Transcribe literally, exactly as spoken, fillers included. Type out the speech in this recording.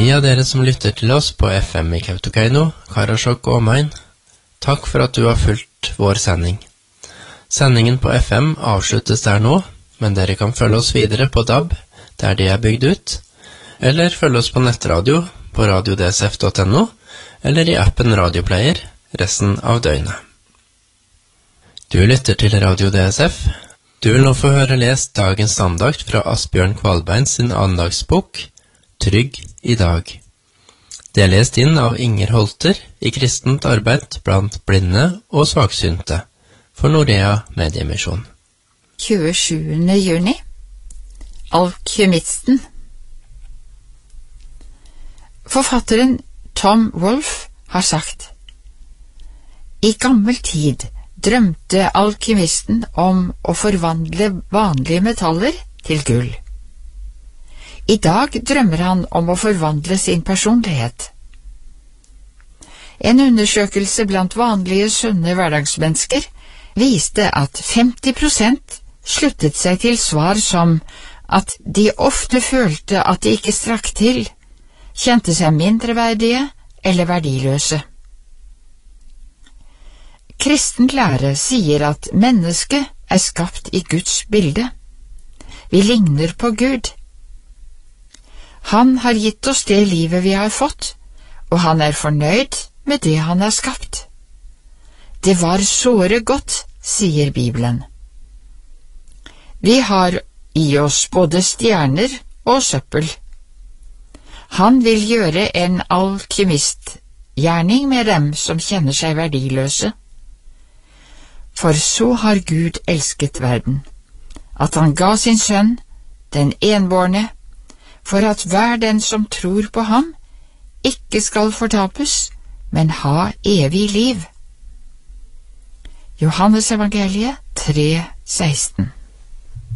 De av dere som lytter til oss på F M i Kautokeino, Karasjok og omegn, takk for at du har fulgt vår sending. Sendingen på F M avsluttes der nå, men dere kan følge oss videre på D A B, der de er bygd ut, eller følge oss på nettradio på radio d s f punktum n o, eller i appen Radioplayer resten av døgnet. Du lytter til Radio D S F. Du vil nå få høre lest dagens andakt fra Asbjørn Kvalbein sin andagsbok, Trygg i dag. Det er lest inn av Inger Holter i kristent arbeid blant blinde og svaksynte for Norea Mediemisjon. tjuesjuende juni. Alkymisten. Forfatteren Tom Wolfe har sagt: I gammel tid drømte alkymisten om å forvandle vanlige metaller til gull. I dag drømmer han om å forvandle sin personlighet. En undersøkelse blant vanlige, sunne hverdagsmennesker viste at femti prosent sluttet seg til svar som at de ofte følte at de ikke strakk til, kjente seg mindreverdige eller verdiløse. Kristen lære sier at mennesket er skapt i Guds bilde. Vi ligner på Gud. Han har gitt oss det livet vi har fått, og han er fornøyd med det han har skapt. Det var såre godt, sier Bibelen. Vi har i oss både stjerner og søppel. Han vil gjøre en alkymistgjerning med dem som kjenner seg verdiløse. For så har Gud elsket verden, at han ga sin sønn, den enbårne, for at hver den som tror på ham ikke skal fortapes, men ha evig liv. Johannes evangeliet tre seksten.